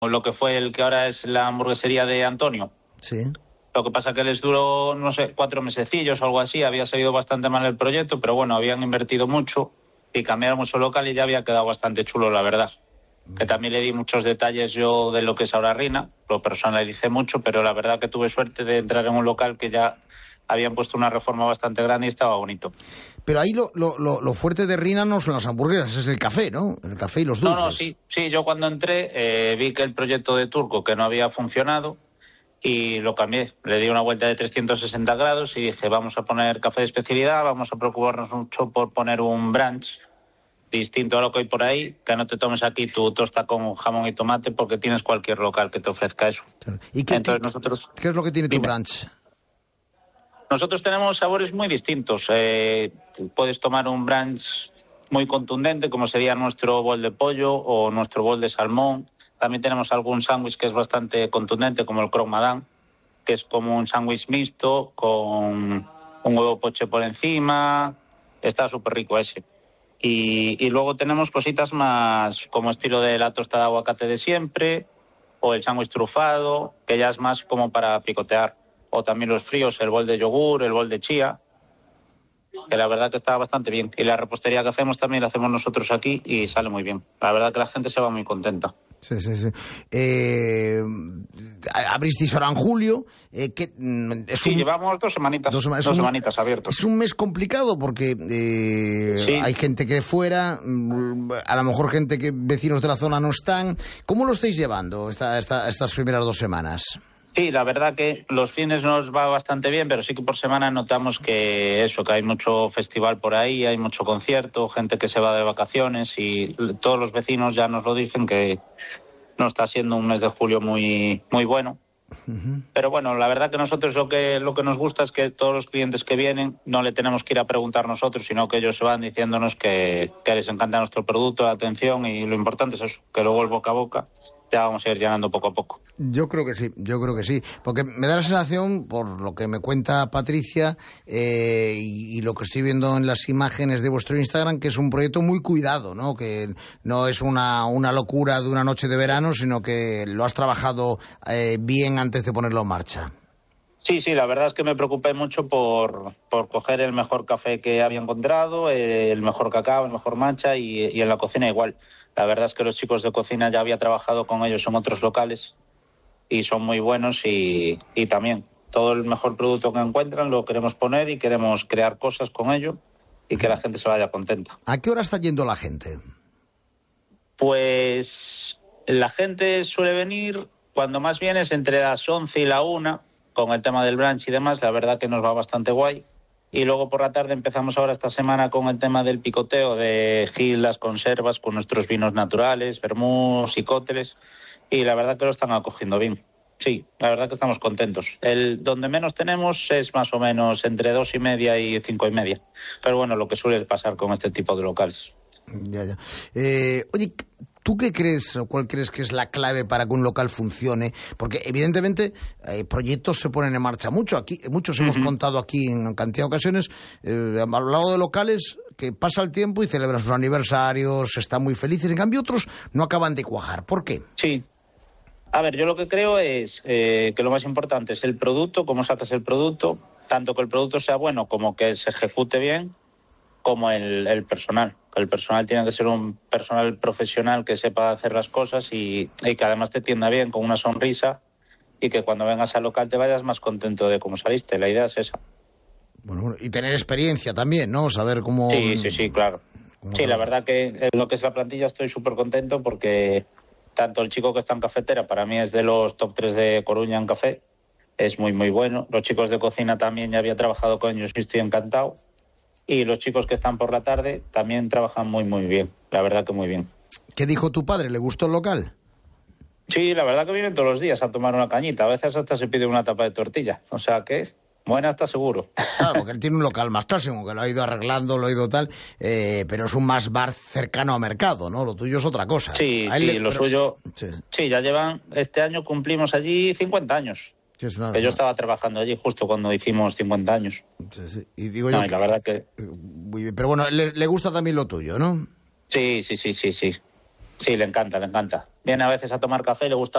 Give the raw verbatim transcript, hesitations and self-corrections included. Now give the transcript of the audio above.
lo que fue el que ahora es la hamburguesería de Antonio. Sí. Lo que pasa que les duró, no sé, cuatro mesecillos o algo así, había salido bastante mal el proyecto, pero bueno, habían invertido mucho y cambiaron mucho local y ya había quedado bastante chulo, la verdad. Mm. Que también le di muchos detalles yo de lo que es ahora Rina, lo personalicé mucho, pero la verdad que tuve suerte de entrar en un local que ya habían puesto una reforma bastante grande y estaba bonito. Pero ahí lo, lo, lo, lo fuerte de Rina no son las hamburguesas, es el café, ¿no? El café y los dulces. No, no, sí, sí, yo cuando entré eh, vi que el proyecto de Turco que no había funcionado y lo cambié, le di una vuelta de trescientos sesenta grados y dije, vamos a poner café de especialidad, vamos a preocuparnos mucho por poner un brunch distinto a lo que hay por ahí, que no te tomes aquí tu tosta con jamón y tomate porque tienes cualquier local que te ofrezca eso. Claro. ¿Y qué, Entonces, qué, nosotros, qué es lo que tiene tu dime. brunch? Nosotros tenemos sabores muy distintos. Eh, puedes tomar un brunch muy contundente, como sería nuestro bol de pollo o nuestro bol de salmón. También tenemos algún sándwich que es bastante contundente, como el croque madame, que es como un sándwich mixto con un huevo poché por encima. Está súper rico ese. Y, y luego tenemos cositas más como estilo de la tostada de aguacate de siempre, o el sándwich trufado, que ya es más como para picotear. O también los fríos, el bol de yogur, el bol de chía, que la verdad que está bastante bien. Y la repostería que hacemos también la hacemos nosotros aquí y sale muy bien. La verdad que la gente se va muy contenta. Sí, sí, sí. Eh, abristeis ahora en julio. Eh, que, es sí, un, llevamos dos semanitas, dos, dos un, semanitas abiertos. Es un mes complicado porque eh, sí. Hay gente que de fuera, a lo mejor gente que vecinos de la zona no están. ¿Cómo lo estáis llevando esta, esta, estas primeras dos semanas? Sí, la verdad que los fines nos va bastante bien, pero sí que por semana notamos que eso, que hay mucho festival por ahí, hay mucho concierto, gente que se va de vacaciones y todos los vecinos ya nos lo dicen que no está siendo un mes de julio muy muy bueno. Uh-huh. Pero bueno, la verdad que nosotros lo que lo que nos gusta es que todos los clientes que vienen no le tenemos que ir a preguntar nosotros, sino que ellos se van diciéndonos que, que les encanta nuestro producto, la atención, y lo importante es eso, que luego el boca a boca ya vamos a ir llenando poco a poco. Yo creo que sí, yo creo que sí, porque me da la sensación, por lo que me cuenta Patricia eh, y, y lo que estoy viendo en las imágenes de vuestro Instagram, que es un proyecto muy cuidado, ¿no? Que no es una, una locura de una noche de verano, sino que lo has trabajado eh, bien antes de ponerlo en marcha. Sí, sí, la verdad es que me preocupé mucho por, por coger el mejor café que había encontrado, el mejor cacao, el mejor matcha y, y en la cocina igual. La verdad es que los chicos de cocina ya había trabajado con ellos en otros locales y son muy buenos y, y también todo el mejor producto que encuentran lo queremos poner y queremos crear cosas con ello y que la gente se vaya contenta. ¿A qué hora está yendo la gente? Pues la gente suele venir cuando más bien es entre las once y la una con el tema del brunch y demás. La verdad que nos va bastante guay. Y luego por la tarde empezamos ahora esta semana con el tema del picoteo de Gil, las conservas con nuestros vinos naturales, vermús y cócteles. Y la verdad que lo están acogiendo bien. Sí, la verdad que estamos contentos. El donde menos tenemos es más o menos entre dos y media y cinco y media. Pero bueno, lo que suele pasar con este tipo de locales. Ya, ya. Eh, oye, ¿tú qué crees o cuál crees que es la clave para que un local funcione? Porque evidentemente eh, proyectos se ponen en marcha mucho. Aquí muchos hemos uh-huh. contado aquí en cantidad de ocasiones, eh, al lado de locales que pasa el tiempo y celebran sus aniversarios, están muy felices. En cambio otros no acaban de cuajar. ¿Por qué? Sí. A ver, yo lo que creo es eh, que lo más importante es el producto, cómo sacas el producto, tanto que el producto sea bueno como que se ejecute bien, como el, el personal. El personal tiene que ser un personal profesional que sepa hacer las cosas y, y que además te atienda bien, con una sonrisa, y que cuando vengas al local te vayas más contento de cómo saliste. La idea es esa. Bueno, y tener experiencia también, ¿no? Saber cómo... Sí, sí, sí, claro. Sí, la verdad que en lo que es la plantilla estoy súper contento porque tanto el chico que está en cafetera, para mí es de los top tres de Coruña en café, es muy, muy bueno. Los chicos de cocina también, ya había trabajado con ellos y estoy encantado. Y los chicos que están por la tarde también trabajan muy, muy bien. La verdad que muy bien. ¿Qué dijo tu padre? ¿Le gustó el local? Sí, la verdad que vienen todos los días a tomar una cañita. A veces hasta se pide una tapa de tortilla. O sea que buena está seguro. Claro, porque él tiene un local más clásico, que lo ha ido arreglando, lo ha ido tal, eh, pero es un más bar cercano a mercado, ¿no? Lo tuyo es otra cosa. Sí, sí, le... lo pero... suyo... Sí. sí, ya llevan... Este año cumplimos allí cincuenta años. Sí, es una, que yo estaba trabajando allí justo cuando hicimos cincuenta años. Sí, sí. Y digo no, yo y que, la verdad que... Muy bien, pero bueno, le, le gusta también lo tuyo, ¿no? Sí, sí, sí, sí, sí. Sí, le encanta, le encanta. Viene a veces a tomar café, le gusta